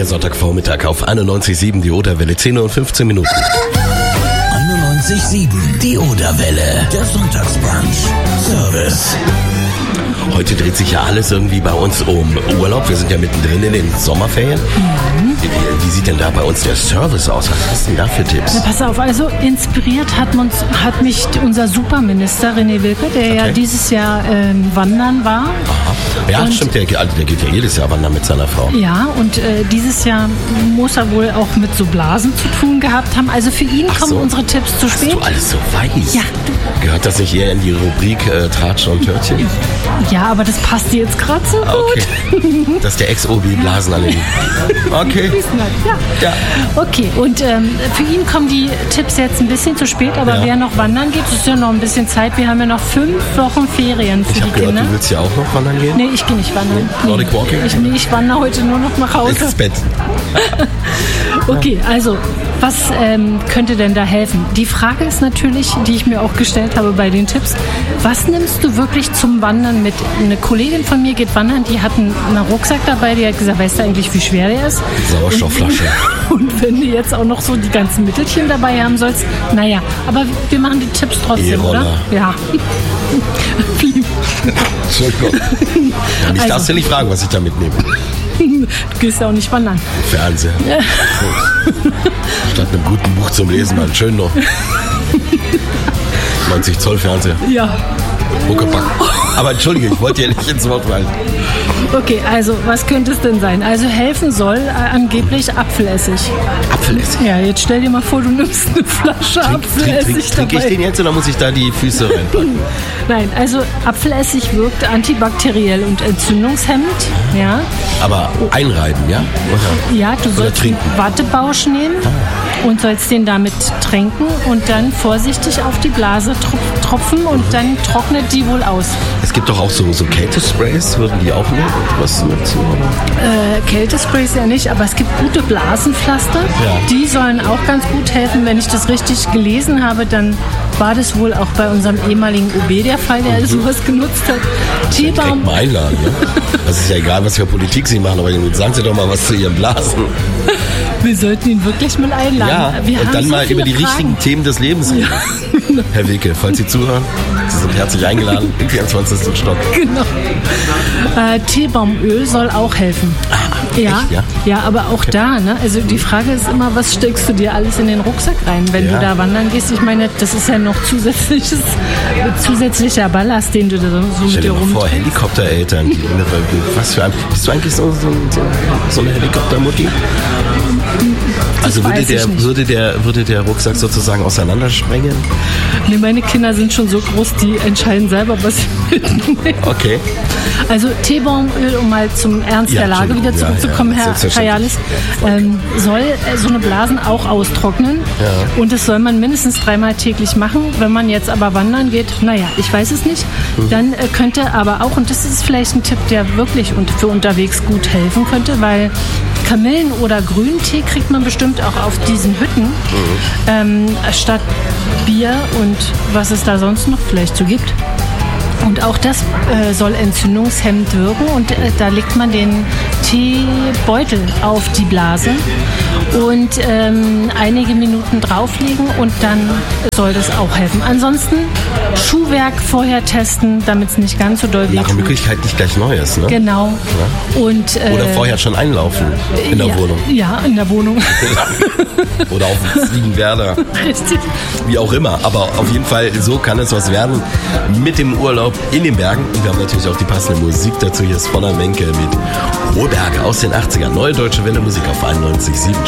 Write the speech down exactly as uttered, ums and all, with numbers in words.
Der Sonntagvormittag auf einundneunzig Komma sieben, die Oderwelle, zehn Uhr und fünfzehn Minuten. einundneunzig Komma sieben, die Oderwelle, der Sonntagsbrunch, Service. Heute dreht sich ja alles irgendwie bei uns um Urlaub. Wir sind ja mittendrin in den Sommerferien. Mhm. Wie, wie sieht denn da bei uns der Service aus? Was hast du denn da für Tipps? Na, pass auf, also inspiriert hat, uns, hat mich unser Superminister René Wilke, der okay. ja dieses Jahr ähm, wandern war. Aha. Ja, und stimmt, der, der geht ja jedes Jahr wandern mit seiner Frau. Ja, und äh, dieses Jahr muss er wohl auch mit so Blasen zu tun gehabt haben. Also für ihn Ach kommen so. unsere Tipps zu spät. Dass du alles so weißt? Ja. Gehört das nicht eher in die Rubrik äh, Tratsch und Törtchen? Ja, aber das passt dir jetzt gerade so gut. Okay. Das ist der Ex-Obi Blasen an den. Okay. Ja. ja. Okay, und ähm, für ihn kommen die Tipps jetzt ein bisschen zu spät, aber ja. wer noch wandern geht, ist ja noch ein bisschen Zeit. Wir haben ja noch fünf Wochen Ferien für ich die gehört, Kinder. Du willst ja auch noch wandern gehen? Nee, ich gehe nicht wandern. Nee. Nordic Walking? Ich, nee, ich wandere heute nur noch nach Hause. Ins Bett. Okay, also was ähm, könnte denn da helfen? Die Frage ist natürlich, die ich mir auch gestellt habe bei den Tipps, was nimmst du wirklich zum Wandern mit? Eine Kollegin von mir geht wandern, die hat einen, einen Rucksack dabei, die hat gesagt, weißt du eigentlich, wie schwer der ist? Sauerstoffflasche. Und, und wenn du jetzt auch noch so die ganzen Mittelchen dabei haben sollst, naja, aber wir machen die Tipps trotzdem, E-Roller. oder? Ja. Entschuldigung. Ja, mich also, darfst du nicht fragen, was ich da mitnehme. Du gehst ja auch nicht wandern. Fernseher. Ja. Statt einem guten Buch zum Lesen, mal schön noch. neunzig Zoll Fernseher. Ja. Huckepack. Aber entschuldige, ich wollte ja nicht ins Wort fallen. Okay, also was könnte es denn sein? Also helfen soll äh, angeblich Apfelessig. Apfelessig? Ja, jetzt stell dir mal vor, du nimmst eine Flasche trink, Apfelessig trink, trink, dabei. Trinke ich den jetzt oder muss ich da die Füße reinpacken? Nein, also Apfelessig wirkt antibakteriell und entzündungshemmend. Ja. Aber einreiben, ja? Oder, ja, du sollst einen Wattebausch nehmen ah. und sollst den damit tränken und dann vorsichtig auf die Blase tropfen und mhm. dann trocknet die wohl aus. Es gibt doch auch so, so Kältesprays, würden die auch nehmen? Was dazu, äh, Kältesprays ja nicht, aber es gibt gute Blasenpflaster. Ja. Die sollen auch ganz gut helfen. Wenn ich das richtig gelesen habe, dann war das wohl auch bei unserem ehemaligen O B der Fall, der mhm. sowas genutzt hat. Teebaum. Mal einladen, ne? Das ist ja egal, was für Politik Sie machen, aber sagen Sie doch mal was zu Ihren Blasen. Wir sollten ihn wirklich mal einladen. Ja, Wir und haben dann so mal über die Fragen. richtigen Themen des Lebens reden. Ja. Herr Wilke, falls Sie zuhören, Sie sind herzlich eingeladen im vierundzwanzigsten Stock. Genau. Äh, Teebaumöl soll auch helfen. Ah, ja, echt, ja? ja, aber auch okay. da, ne? Also die Frage ist immer, was steckst du dir alles in den Rucksack rein, wenn ja. du da wandern gehst? Ich meine, das ist ja noch zusätzliches, zusätzlicher Ballast, den du da so mit dir rumträgst. Vor Helikoptereltern, die was für ein, bist du eigentlich so, so, so, so eine Helikoptermutti? Also würde der, würde, der, würde der Rucksack sozusagen auseinandersprengen? Nee, meine Kinder sind schon so groß, die entscheiden selber, was sie mitnehmen. Okay. Also Teebaumöl, um mal zum Ernst ja, der Lage wieder zurückzukommen, ja, ja, Herr Kajalis, ähm, soll äh, so eine Blasen auch austrocknen. Ja. Und das soll man mindestens dreimal täglich machen. Wenn man jetzt aber wandern geht, naja, ich weiß es nicht, mhm. dann äh, könnte aber auch, und das ist vielleicht ein Tipp, der wirklich und für unterwegs gut helfen könnte, weil Kamillen- oder Grüntee kriegt man bestimmt auch auf diesen Hütten, mhm. ähm, statt Bier und was es da sonst noch vielleicht so gibt. Und auch das äh, soll entzündungshemmend wirken und äh, da legt man den Teebeutel auf die Blase und ähm, einige Minuten drauflegen und dann soll das auch helfen. Ansonsten Schuhwerk vorher testen, damit es nicht ganz so doll wehtut. Nach Möglichkeit nicht gleich Neues, ne? Genau. Ja. Und, äh, Oder vorher schon einlaufen in der ja, Wohnung. Ja, in der Wohnung. Oder auf dem Fliegenwerder. Richtig. Wie auch immer. Aber auf jeden Fall, so kann es was werden mit dem Urlaub in den Bergen. Und wir haben natürlich auch die passende Musik dazu. Hier ist Von der Menke mit Hohberge aus den achtzigern. Neue Deutsche Welle Musik auf einundneunzig Komma sieben.